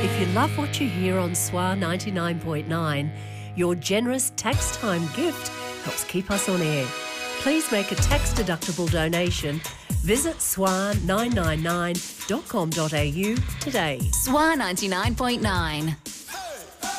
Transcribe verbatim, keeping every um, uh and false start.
If you love what you hear on S W A ninety-nine point nine, your generous tax time gift helps keep us on air. Please make a tax-deductible donation. Visit S W A nine nine nine dot com dot a u today. S W A ninety-nine point nine.